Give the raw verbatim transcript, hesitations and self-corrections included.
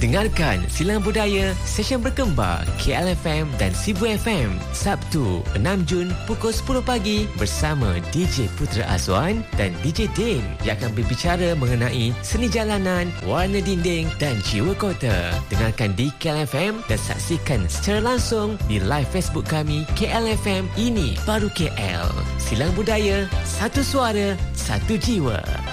Dengarkan Silang Budaya session berkembar K L F M dan Sibu F M Sabtu enam Jun pukul sepuluh pagi bersama D J Putra Azwan dan D J Din yang akan berbicara mengenai seni jalanan, warna dinding dan jiwa kota. Dengarkan di K L F M dan saksikan secara langsung di live Facebook kami K L F M Ini Baru K L. Silang Budaya, satu suara, satu jiwa.